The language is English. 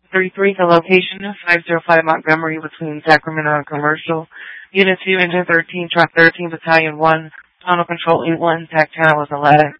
33, the location is 505 Montgomery between Sacramento and Commercial. Unit 2, Engine 13, Truck 13, Battalion 1, Tunnel Control 81, TAC channel was Aladdin.